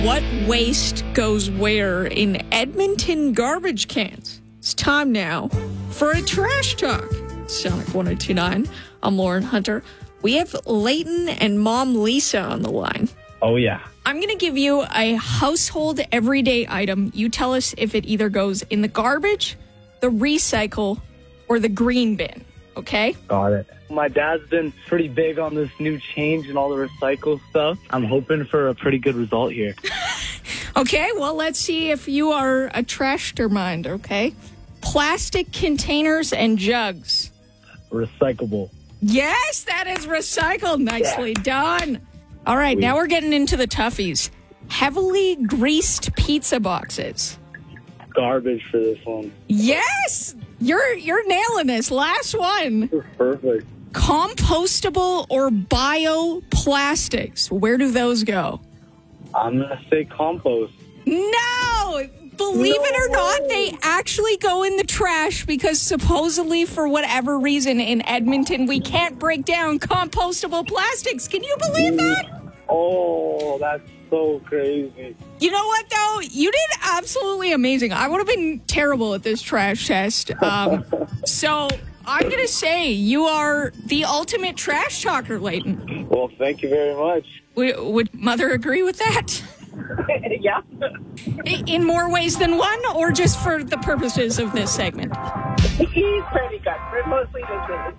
What waste goes where in Edmonton garbage cans? It's time now for a trash talk. Sonic 1029. I'm Lauren Hunter. We have Leighton and Mom Lisa on the line. Oh, yeah. I'm going to give you a household everyday item. You tell us if it either goes in the garbage, the recycle, or the green bin. Okay? Got it. My dad's been pretty big on this new change and all the recycle stuff. I'm hoping for a pretty good result here. Okay, well, let's see if you are a trashtermind, okay? Plastic containers and jugs. Recyclable. Yes, that is recycled. Nicely done. All right, now we're getting into the toughies. Heavily greased pizza boxes. Garbage for this one. Yes! You're nailing this. Last one. Perfect. Compostable or bioplastics. Where do those go? I'm going to say compost. No! Believe it or not, they actually go in the trash because supposedly for whatever reason in Edmonton, we can't break down compostable plastics. Can you believe that? Oh, that's so crazy. You know what, though? You did absolutely amazing. I would have been terrible at this trash test. So I'm going to say you are the ultimate trash talker, Leighton. Well, thank you very much. Would Mother agree with that? Yeah. In more ways than one, or just for the purposes of this segment? He's pretty good. We're mostly just really